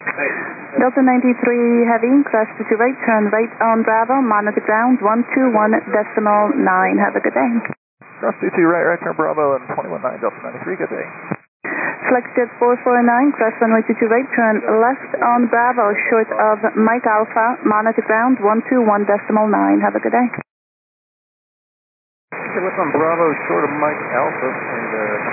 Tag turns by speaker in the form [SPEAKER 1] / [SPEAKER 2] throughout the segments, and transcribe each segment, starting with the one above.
[SPEAKER 1] Delta 93 Heavy, crest to right, turn right on Bravo, monitor ground 121.9. Have a good day.
[SPEAKER 2] Cross 22 right, turn Bravo and 21.9 Delta 93, good day.
[SPEAKER 1] Select jet 449, crest runway 22 right, turn left on Bravo, short of Mike Alpha, monitor ground 121.9. Have a good day.
[SPEAKER 2] Okay, left on Bravo, short of Mike Alpha, and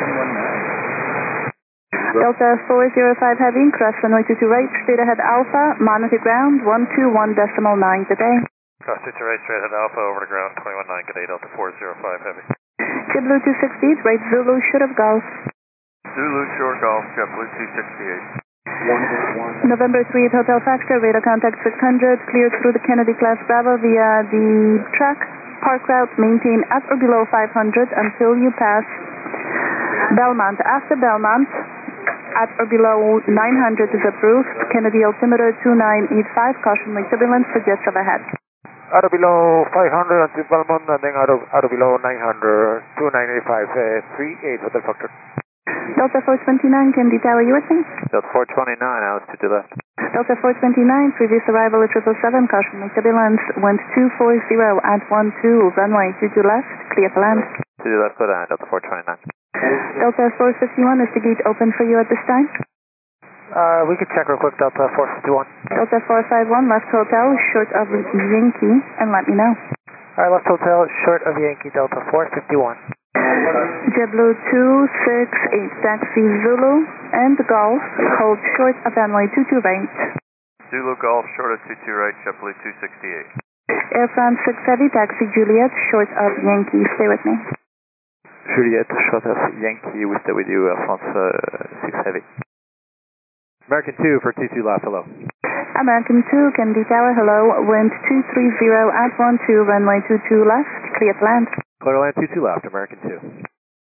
[SPEAKER 2] 21.9.
[SPEAKER 1] Delta 405 Heavy, crest runway 22 right, straight ahead Alpha, monitor ground 121.9. Good day.
[SPEAKER 3] Cross 22 right, straight ahead Alpha, over to ground 21.9. Good day, Delta 405 Heavy.
[SPEAKER 1] JetBlue 268, right Zulu, short of Golf.
[SPEAKER 3] Zulu, short Golf, JetBlue 268.
[SPEAKER 1] November 3 Hotel Factor, radar contact 600, cleared through the Kennedy class Bravo via the track. Park route maintain at or below 500 until you pass Belmont. After Belmont, at or below 900 is approved. Kennedy altimeter 2985, caution wing turbulence for jets overhead.
[SPEAKER 2] Out of below 500 until Belmont, and then out of below 900, 2985, 38 Hotel Factor.
[SPEAKER 1] Delta 429, Kennedy Tower, you with me?
[SPEAKER 3] Delta 429, altitude left.
[SPEAKER 1] Delta 429, previous arrival at 777, caution wing turbulence, wind 240 at 12, runway 22 left, clear to land.
[SPEAKER 3] 22 left, clear to land, Delta 429.
[SPEAKER 1] Delta 451, is the gate open for you at this time?
[SPEAKER 2] We could check real quick, Delta 451.
[SPEAKER 1] Delta 451, left hotel, short of Yankee, and let me know.
[SPEAKER 2] Alright, left hotel, short of Yankee, Delta 451.
[SPEAKER 1] JetBlue 268, taxi Zulu and Golf, hold short of runway 22 right.
[SPEAKER 3] Zulu Golf, short of 22 right, JetBlue 268.
[SPEAKER 1] Air France 6 Heavy, taxi Juliet, short of Yankee, stay with me.
[SPEAKER 2] Juliet, short of Yankee, we stay with you, Air France 6 Heavy. American 2 for 22 left, hello.
[SPEAKER 1] American 2, Kennedy Tower, hello, wind 230 at 12, runway 22 left, clear to land.
[SPEAKER 2] Clear to land 22 left, American 2.